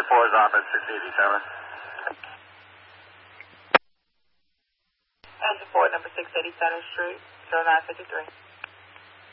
4 is off at 687. Engine 4, number 680 Center Street, 0953.